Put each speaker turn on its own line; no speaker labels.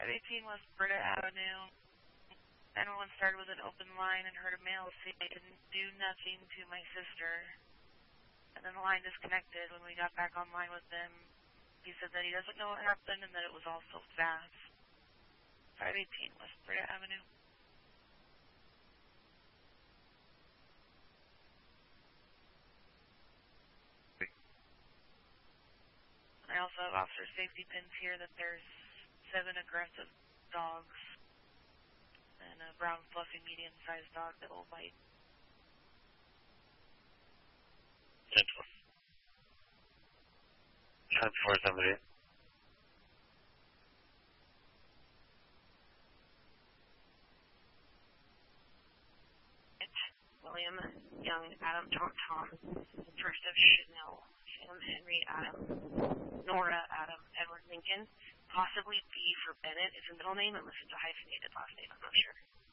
518 West Britta Avenue. 911 started with an open line and heard a male say they didn't do nothing to my sister. And then the line disconnected. When we got back online with him, he said that he doesn't know what happened and that it was all so fast. 518 West Britta Avenue. I also have officer safety pins here that there's 7 aggressive dogs and a brown fluffy medium-sized dog that will bite.
Central. 478.
William Young, Adam Tom, First of Chanel, Sam Henry Adam, Nora Adam, Edward Lincoln, possibly B for Bennett is a middle name unless it's a hyphenated last name, I'm not sure.